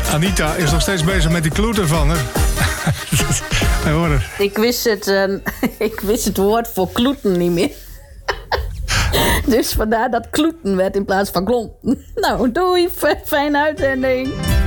Anita is nog steeds bezig met die kloeten van haar. Wij horen. Ik wist het woord voor kloeten niet meer. Dus vandaar dat kloeten werd in plaats van klonten. Nou, doei. Fijne uitzending.